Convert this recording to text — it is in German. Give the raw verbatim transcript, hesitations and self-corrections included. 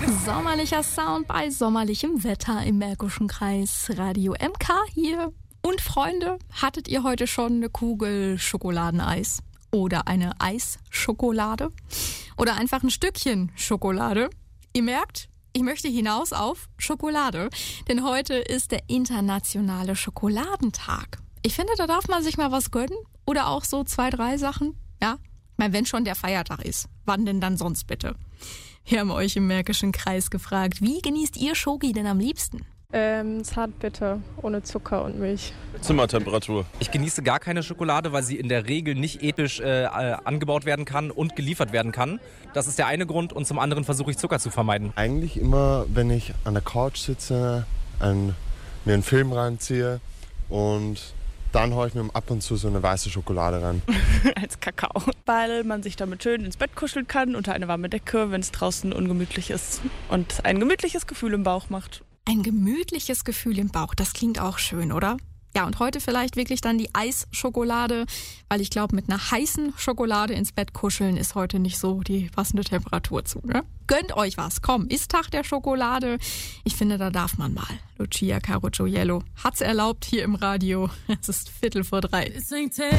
Sommerlicher Sound bei sommerlichem Wetter im Märkischen Kreis. Radio M K hier. Und Freunde, hattet ihr heute schon eine Kugel Schokoladeneis? Oder eine Eisschokolade? Oder einfach ein Stückchen Schokolade? Ihr merkt, ich möchte hinaus auf Schokolade. Denn heute ist der internationale Schokoladentag. Ich finde, da darf man sich mal was gönnen. Oder auch so zwei, drei Sachen. Ja, ich meine, wenn schon der Feiertag ist. Wann denn dann sonst bitte? Wir haben euch im Märkischen Kreis gefragt, wie genießt ihr Schoki denn am liebsten? Ähm, Zartbitter, ohne Zucker und Milch. Zimmertemperatur. Ich genieße gar keine Schokolade, weil sie in der Regel nicht ethisch äh, angebaut werden kann und geliefert werden kann. Das ist der eine Grund und zum anderen versuche ich Zucker zu vermeiden. Eigentlich immer, wenn ich an der Couch sitze, ein, mir einen Film reinziehe und dann haue ich mir ab und zu so eine weiße Schokolade rein. Als Kakao. Weil man sich damit schön ins Bett kuscheln kann, unter eine warme Decke, wenn es draußen ungemütlich ist. Und ein gemütliches Gefühl im Bauch macht. Ein gemütliches Gefühl im Bauch, das klingt auch schön, oder? Ja, und heute vielleicht wirklich dann die Eisschokolade, weil ich glaube, mit einer heißen Schokolade ins Bett kuscheln ist heute nicht so die passende Temperatur zu, ne? Gönnt euch was, komm, ist Tag der Schokolade. Ich finde, da darf man mal. Lucia Carucciuelo hat's erlaubt hier im Radio. Es ist Viertel vor drei.